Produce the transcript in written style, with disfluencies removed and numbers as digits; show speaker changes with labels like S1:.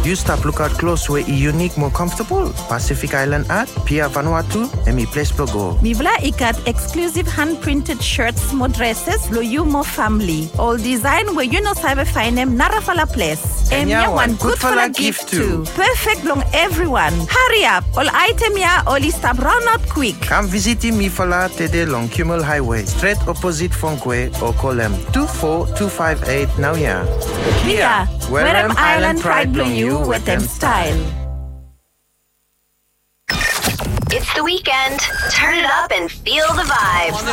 S1: You stop look out close where unique more comfortable. Pacific Island Art, Pia Vanuatu, and me place go.
S2: Mi vla ikat exclusive hand-printed shirts, more dresses, lo you more family. All design where you know sabe find them narafala place.
S1: And ya one good for a gift too.
S2: Perfect long everyone. Hurry up. All item ya only stop run out quick.
S1: Come visit me fala tede long Kimmel Highway, straight opposite Funkwe, or call them 24258 now ya.
S2: Pia, where them island pride blow you with them style.
S3: It's the weekend. Turn it up and feel the vibes.